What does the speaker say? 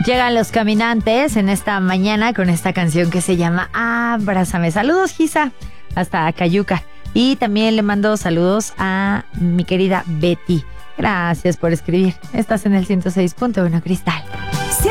Llegan Los Caminantes en esta mañana con esta canción que se llama Abrázame. Saludos, Gisa, hasta Cayuca. Y también le mando saludos a mi querida Betty. Gracias por escribir. Estás en el 106.1 Cristal.